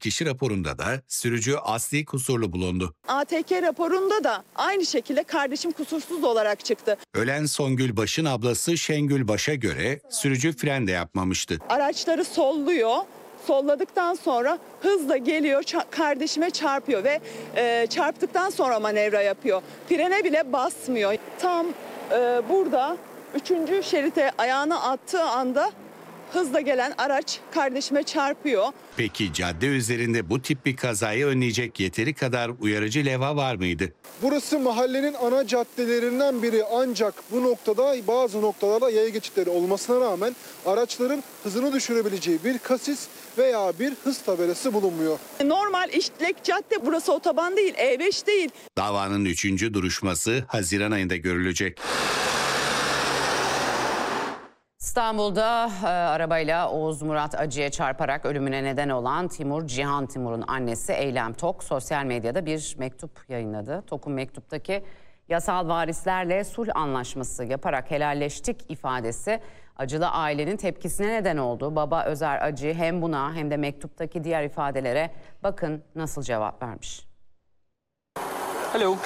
bilirkişi raporunda da sürücü asli kusurlu bulundu. ATK raporunda da aynı şekilde kardeşim kusursuz olarak çıktı. Ölen Songül Baş'ın ablası Şengül Baş'a göre sürücü fren de yapmamıştı. Araçları solluyor. Solladıktan sonra hızla geliyor, kardeşime çarpıyor ve çarptıktan sonra manevra yapıyor. Frene bile basmıyor. Tam burada 3. şerite ayağını attığı anda hızla gelen araç kardeşime çarpıyor. Peki cadde üzerinde bu tip bir kazayı önleyecek yeteri kadar uyarıcı levha var mıydı? Burası mahallenin ana caddelerinden biri, ancak bu noktada bazı noktalarda yaya geçitleri olmasına rağmen araçların hızını düşürebileceği bir kasis veya bir hız tabelası bulunmuyor. Normal işlek cadde, burası otoban değil, E5 değil. Davanın 3. duruşması Haziran ayında görülecek. İstanbul'da arabayla Oğuz Murat Acı'ya çarparak ölümüne neden olan Cihan Timur'un annesi Eylem Tok sosyal medyada bir mektup yayınladı. Tok'un mektuptaki yasal varislerle sulh anlaşması yaparak helalleştik ifadesi acılı ailenin tepkisine neden oldu. Baba Özer Acı hem buna hem de mektuptaki diğer ifadelere bakın nasıl cevap vermiş. Hello.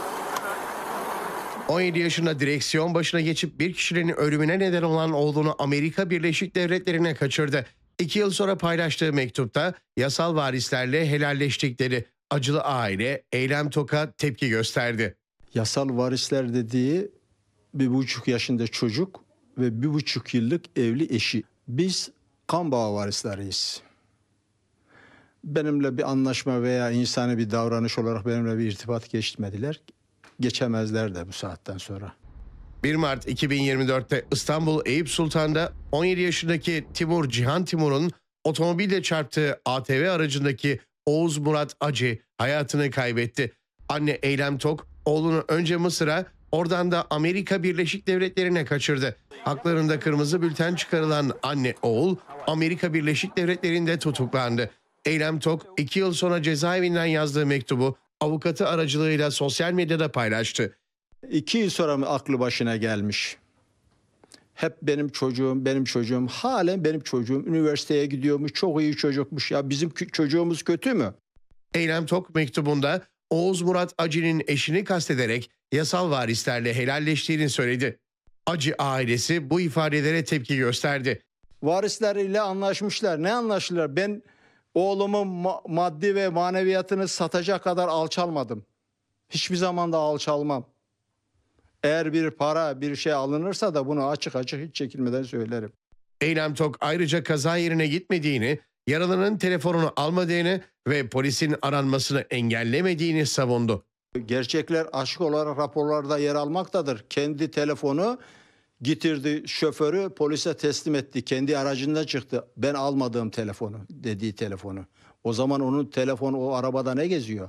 17 yaşında direksiyon başına geçip bir kişinin ölümüne neden olan oğlunu Amerika Birleşik Devletleri'ne kaçırdı. 2 yıl sonra paylaştığı mektupta yasal varislerle helalleştikleri acılı aile Eylem Tok'a tepki gösterdi. Yasal varisler dediği 1,5 yaşında çocuk ve 1,5 yıllık evli eşi. Biz kan bağı varisleriyiz. Benimle bir anlaşma veya insani bir davranış olarak benimle bir irtibat geçmediler. Geçemezler de bu saatten sonra. 1 Mart 2024'te İstanbul Eyüp Sultan'da 17 yaşındaki Cihan Timur'un otomobille çarptığı ATV aracındaki Oğuz Murat Acı hayatını kaybetti. Anne Eylem Tok oğlunu önce Mısır'a, oradan da Amerika Birleşik Devletleri'ne kaçırdı. Haklarında kırmızı bülten çıkarılan anne oğul Amerika Birleşik Devletleri'nde tutuklandı. Eylem Tok 2 yıl sonra cezaevinden yazdığı mektubu avukatı aracılığıyla sosyal medyada paylaştı. 2 yıl sonra mı aklı başına gelmiş? Hep benim çocuğum, halen benim çocuğum. Üniversiteye gidiyormuş, çok iyi çocukmuş. Ya bizim çocuğumuz kötü mü? Eylem Tok mektubunda Oğuz Murat Acı'nın eşini kastederek yasal varislerle helalleştiğini söyledi. Acı ailesi bu ifadelere tepki gösterdi. Varisleriyle anlaşmışlar. Ne anlaştılar? Ben oğlumun maddi ve maneviyatını satacak kadar alçalmadım. Hiçbir zaman da alçalmam. Eğer bir para, bir şey alınırsa da bunu açık açık hiç çekinmeden söylerim. Eylem Tok ayrıca kaza yerine gitmediğini, yaralının telefonunu almadığını ve polisin aranmasını engellemediğini savundu. Gerçekler açık olarak raporlarda yer almaktadır. Kendi telefonu getirdi, şoförü polise teslim etti. Kendi aracında çıktı. Ben almadığım telefonu, dediği telefonu. O zaman onun telefonu o arabada ne geziyor?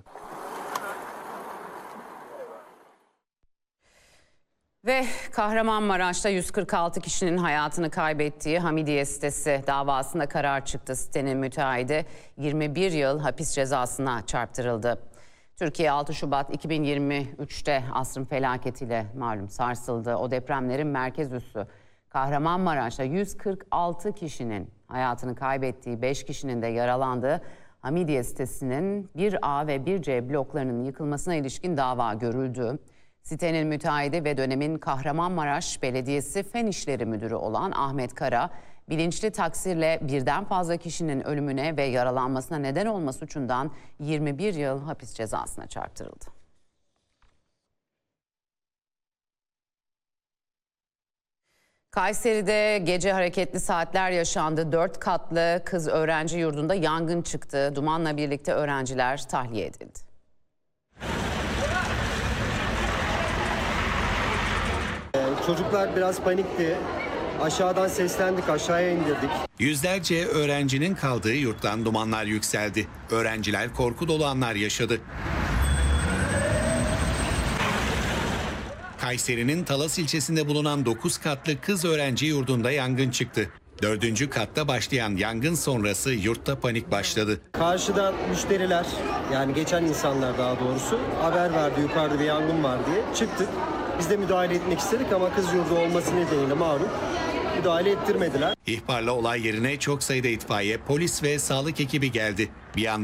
Ve Kahramanmaraş'ta 146 kişinin hayatını kaybettiği Hamidiye sitesi davasında karar çıktı. Sitenin müteahhidi 21 yıl hapis cezasına çarptırıldı. Türkiye 6 Şubat 2023'te asrın felaketiyle malum sarsıldı. O depremlerin merkez üssü Kahramanmaraş'ta 146 kişinin hayatını kaybettiği, 5 kişinin de yaralandığı Hamidiye sitesinin 1A ve 1C bloklarının yıkılmasına ilişkin dava görüldü. Sitenin müteahhidi ve dönemin Kahramanmaraş Belediyesi Fen İşleri Müdürü olan Ahmet Kara, bilinçli taksirle birden fazla kişinin ölümüne ve yaralanmasına neden olma suçundan 21 yıl hapis cezasına çarptırıldı. Kayseri'de gece hareketli saatler yaşandı. 4 katlı kız öğrenci yurdunda yangın çıktı. Dumanla birlikte öğrenciler tahliye edildi. Çocuklar biraz panikti. Aşağıdan seslendik, aşağıya indirdik. Yüzlerce öğrencinin kaldığı yurttan dumanlar yükseldi. Öğrenciler korku dolu anlar yaşadı. Kayseri'nin Talas ilçesinde bulunan 9 katlı kız öğrenci yurdunda yangın çıktı. 4. katta başlayan yangın sonrası yurtta panik başladı. Karşıdan müşteriler, yani geçen insanlar daha doğrusu haber verdi, yukarıda bir yangın var diye. Çıktık. Biz de müdahale etmek istedik ama kız yurdu olması nedeniyle malum müdahale ettirmediler. İhbarla olay yerine çok sayıda itfaiye, polis ve sağlık ekibi geldi. Bir yandan